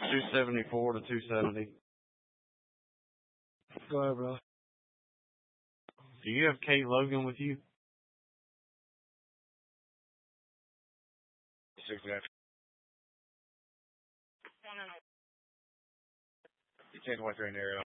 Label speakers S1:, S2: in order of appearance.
S1: 274 to 270.
S2: Go ahead, bro.
S1: Do you have Kate Logan with you?
S3: 6 minutes. You can't watch right there.